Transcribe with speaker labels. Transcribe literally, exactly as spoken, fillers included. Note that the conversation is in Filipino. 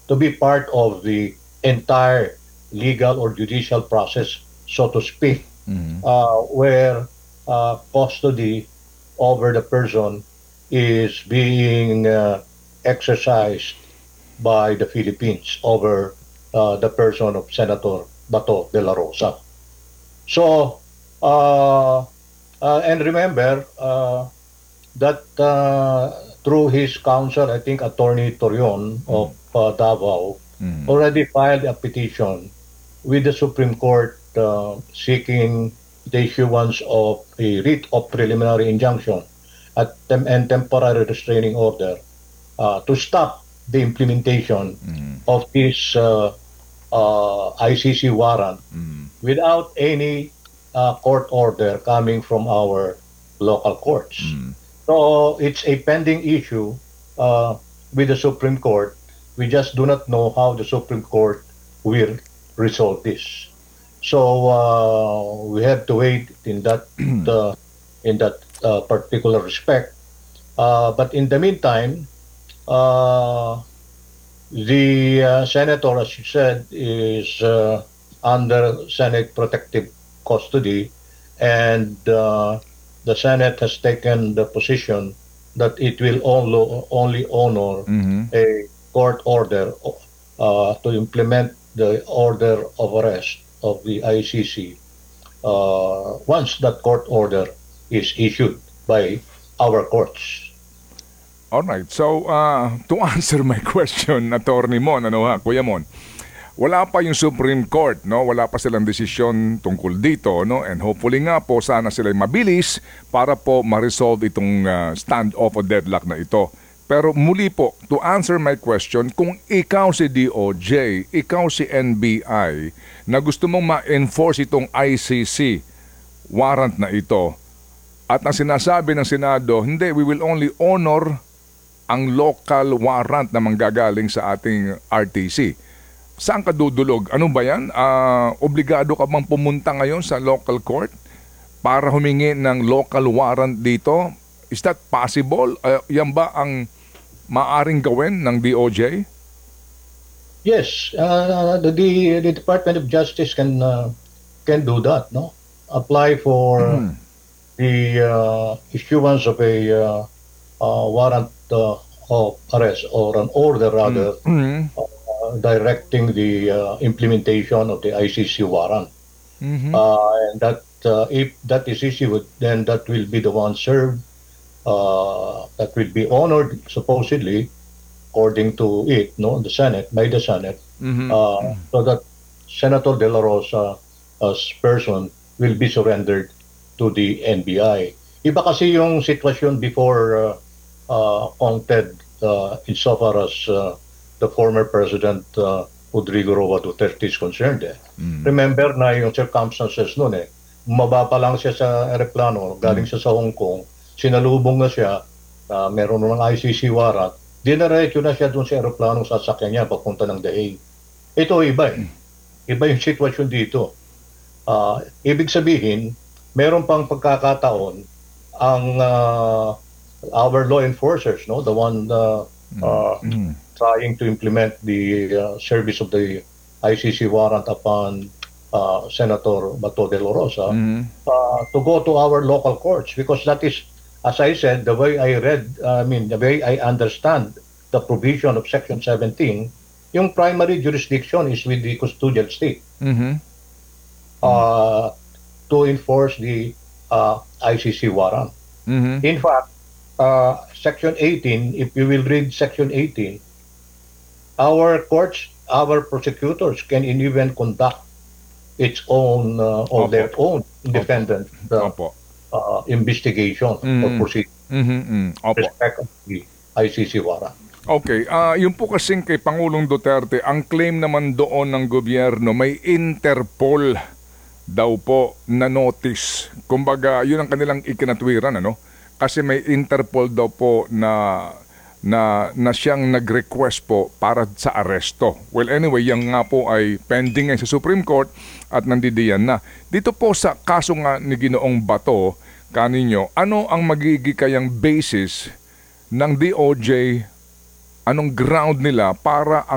Speaker 1: to be part of the entire legal or judicial process, so to speak,
Speaker 2: Mhm.
Speaker 1: uh, where uh, custody over the person is being uh, exercised by the Philippines over uh, the person of Senator Bato de la Rosa. So, uh, uh, and remember uh, that uh, through his counsel, I think Attorney Torion of uh, Davao
Speaker 2: Mhm.
Speaker 1: already filed a petition with the Supreme Court uh, seeking the issuance of a writ of preliminary injunction at tem- and temporary restraining order uh, to stop the implementation
Speaker 2: Mhm.
Speaker 1: of this uh, uh, I C C warrant
Speaker 2: Mhm.
Speaker 1: without any uh, court order coming from our local courts.
Speaker 2: Mhm.
Speaker 1: So it's a pending issue uh, with the Supreme Court. We just do not know how the Supreme Court will resolve this. So uh, we have to wait in that uh, in that uh, particular respect. Uh, but in the meantime, uh, the uh, senator, as you said, is uh, under Senate protective custody, and uh, the Senate has taken the position that it will only, only honor
Speaker 2: Mhm.
Speaker 1: a court order uh, to implement the order of arrest of the I C C uh, once that court order is issued by our courts.
Speaker 2: Alright. So, uh, to answer my question, Attorney Mon, ano ha, Kuya Mon, wala pa yung Supreme Court, no? Wala pa silang desisyon tungkol dito, no? And hopefully nga po sana sila mabilis para po ma-resolve itong uh, standoff o deadlock na ito. Pero muli po, to answer my question, kung ikaw si D O J, ikaw si N B I, na gusto mong ma-enforce itong I C C warrant na ito, at ang sinasabi ng Senado, hindi, we will only honor ang local warrant na manggagaling sa ating R T C. Saan ka dudulog? Ano ba yan? Ah, obligado ka bang pumunta ngayon sa local court para humingi ng local warrant dito? Is that possible? Ah, yan ba ang maaring gawin ng D O J?
Speaker 1: Yes, uh, the, the the Department of Justice can uh, can do that, no? Apply for the uh, issuance of a uh, uh, warrant uh, of arrest or an order rather
Speaker 2: Mhm.
Speaker 1: uh, directing the uh, implementation of the I C C warrant.
Speaker 2: Mhm.
Speaker 1: Uh, and that uh, if that is issued, then that will be the one served, uh, that will be honored supposedly according to it, no, the Senate, by the Senate,
Speaker 2: Mhm.
Speaker 1: uh, so that Senator De La Rosa as person will be surrendered to the N B I. Iba kasi yung sitwasyon before uh, uh, Kong Ted uh, insofar as uh, the former President uh, Rodrigo Roa Duterte is concerned. Eh. Remember na yung circumstances noon eh. Bumaba pa lang siya sa aeroplano, galing siya sa Hong Kong, sinalubong na siya, uh, meron ng I C C warrant, dinaretso na siya doon sa aeroplanong sasakyan niya papunta ng Daig. Ito iba eh. Iba yung sitwasyon dito. Uh, ibig sabihin, meron pang pagkakataon ang uh, our law enforcers, no, the one uh, uh, trying to implement the uh, service of the I C C warrant upon uh, Senator Bato de la Rosa uh, to go to our local courts because that is, as I said, the way I read, uh, I mean, the way I understand the provision of Section seventeen, yung primary jurisdiction is with the custodial state
Speaker 2: Mhm.
Speaker 1: uh, to enforce the uh, I C C warrant.
Speaker 2: Mhm.
Speaker 1: In fact, uh, Section eighteen, if you will read Section eighteen, our courts, our prosecutors can even conduct its own uh, or
Speaker 2: Opo.
Speaker 1: their own independent uh,
Speaker 2: Opo.
Speaker 1: uh, investigation or
Speaker 2: Mm.
Speaker 1: proceeding
Speaker 2: Mhm. Mm. Opo.
Speaker 1: respect of the I C C warrant.
Speaker 2: Okay, ah yung po kasing kay Pangulong Duterte, ang claim naman doon ng gobyerno may Interpol daw po na notice. Kumbaga, yun ang kanilang ikinatwiran, ano? Kasi may Interpol daw po na na na siyang nag-request po para sa aresto. Well, anyway, yan nga po ay pending ngayon sa Supreme Court at nandidiyan na. Dito po sa kaso nga ni Ginoong Bato kaninyo, ano ang magiging kayang basis ng D O J, anong ground nila para